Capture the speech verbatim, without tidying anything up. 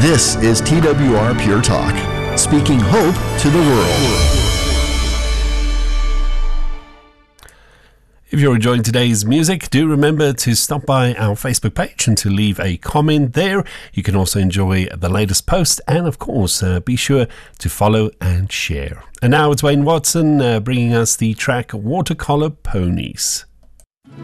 This is T W R Pure Talk, speaking hope to the world. If you're enjoying today's music, do remember to stop by our Facebook page and to leave a comment there. You can also enjoy the latest post and, of course, uh, be sure to follow and share. And now it's Wayne Watson uh, bringing us the track Watercolor Ponies.